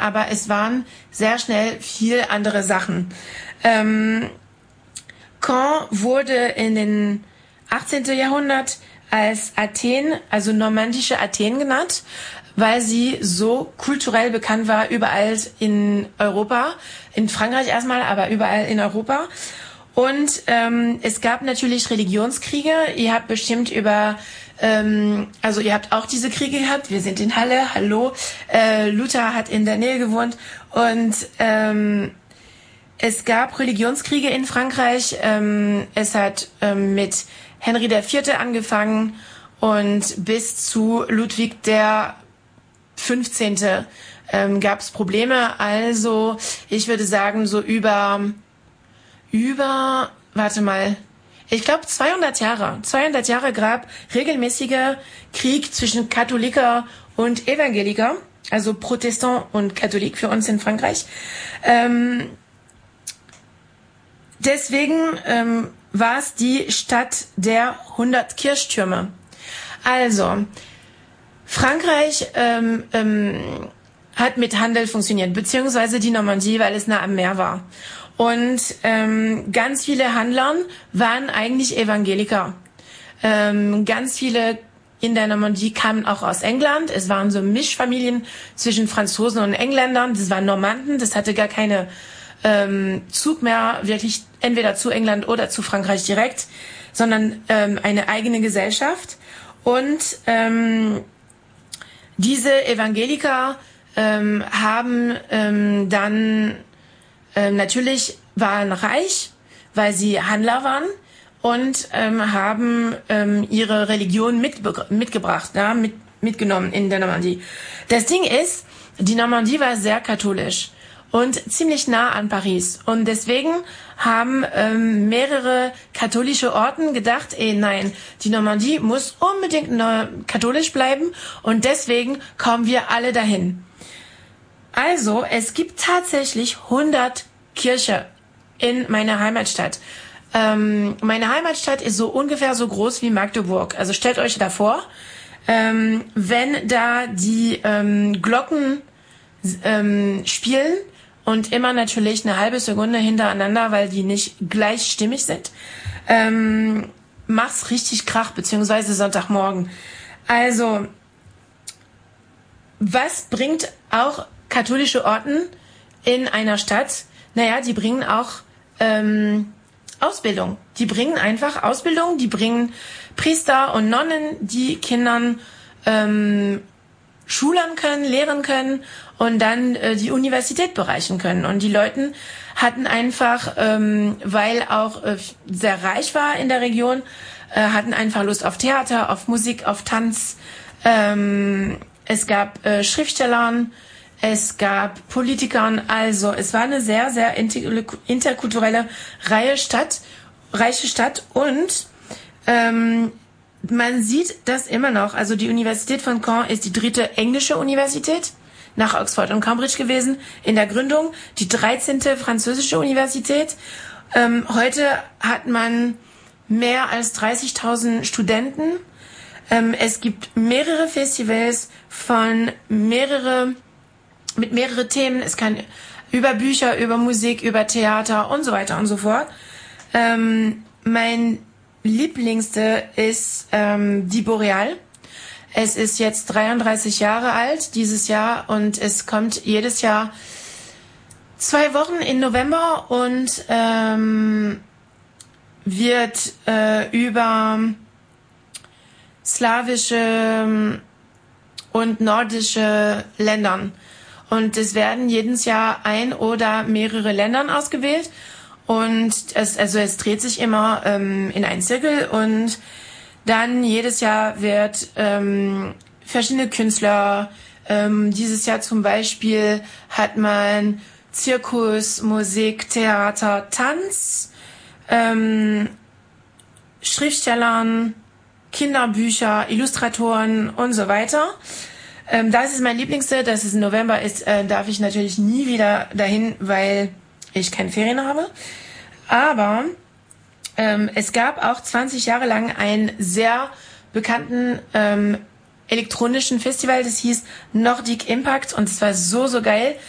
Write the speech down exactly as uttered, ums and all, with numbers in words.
aber es waren sehr schnell viel andere Sachen. Ähm, Caen wurde in den achtzehnten. Jahrhundert als Athen, also normandische Athen genannt, weil sie so kulturell bekannt war, überall in Europa, in Frankreich erstmal, aber überall in Europa. Und ähm, es gab natürlich Religionskriege. Ihr habt bestimmt über, ähm, also ihr habt auch diese Kriege gehabt. Wir sind in Halle, hallo. Äh, Luther hat in der Nähe gewohnt. Und ähm, es gab Religionskriege in Frankreich. Ähm, es hat ähm, mit Henry der Vierte angefangen und bis zu Ludwig der Fünfzehnte Ähm, gab es Probleme. Also ich würde sagen so über über, warte mal, ich glaube zweihundert Jahre. zweihundert Jahre gab regelmäßiger Krieg zwischen Katholiker und Evangeliker, also Protestant und Katholik für uns in Frankreich. Ähm, deswegen ähm, war es die Stadt der hundert Kirchtürme. Also, Frankreich ähm, ähm, hat mit Handel funktioniert, beziehungsweise die Normandie, weil es nah am Meer war. Und ähm, ganz viele Handlern waren eigentlich Evangeliker. Ähm, ganz viele in der Normandie kamen auch aus England. Es waren so Mischfamilien zwischen Franzosen und Engländern. Das waren Normanden. Das hatte gar keine ähm, Zug mehr wirklich entweder zu England oder zu Frankreich direkt, sondern ähm, eine eigene Gesellschaft. Und ähm, diese Evangeliker ähm, haben ähm, dann Ähm, natürlich waren reich, weil sie Handler waren und ähm, haben ähm, ihre Religion mitbe- mitgebracht, ja, mit, mitgenommen in der Normandie. Das Ding ist, die Normandie war sehr katholisch und ziemlich nah an Paris. Und deswegen haben ähm, mehrere katholische Orten gedacht, ey, nein, die Normandie muss unbedingt ne- katholisch bleiben und deswegen kommen wir alle dahin. Also, es gibt tatsächlich hundert Kirchen in meiner Heimatstadt. Ähm, meine Heimatstadt ist so ungefähr so groß wie Magdeburg. Also stellt euch da vor, ähm, wenn da die ähm, Glocken ähm, spielen und immer natürlich eine halbe Sekunde hintereinander, weil die nicht gleichstimmig sind, ähm, macht's richtig Krach, beziehungsweise Sonntagmorgen. Also, was bringt auch katholische Orten in einer Stadt? Naja, die bringen auch ähm, Ausbildung. Die bringen einfach Ausbildung, die bringen Priester und Nonnen, die Kindern ähm, schulern können, lehren können und dann äh, die Universität bereichen können. Und die Leute hatten einfach, ähm, weil auch äh, sehr reich war in der Region, äh, hatten einfach Lust auf Theater, auf Musik, auf Tanz. Ähm, es gab äh, Schriftstellern, es gab Politikern, also es war eine sehr, sehr interkulturelle reiche Stadt, reiche Stadt und ähm, man sieht das immer noch. Also die Universität von Caen ist die dritte englische Universität nach Oxford und Cambridge gewesen in der Gründung, die dreizehnte französische Universität. Ähm, heute hat man mehr als dreißigtausend Studenten. Ähm, es gibt mehrere Festivals von mehrere mit mehrere Themen. Es kann über Bücher, über Musik, über Theater und so weiter und so fort. Ähm, mein Lieblingste ist ähm, die Boreal. Es ist jetzt dreiunddreißig Jahre alt dieses Jahr und es kommt jedes Jahr zwei Wochen im November und ähm, wird äh, über slawische und nordische Ländern. Und es werden jedes Jahr ein oder mehrere Ländern ausgewählt. Und es, also es dreht sich immer ähm, in einen Zirkel. Und dann jedes Jahr wird ähm, verschiedene Künstler, ähm, dieses Jahr zum Beispiel hat man Zirkus, Musik, Theater, Tanz, ähm, Schriftstellern, Kinderbücher, Illustratoren und so weiter. Ähm, das ist mein Lieblingste, dass es im November ist, äh, darf ich natürlich nie wieder dahin, weil ich keine Ferien habe. Aber ähm, es gab auch zwanzig Jahre lang einen sehr bekannten ähm, elektronischen Festival, das hieß Nordic Impact und es war so, so geil.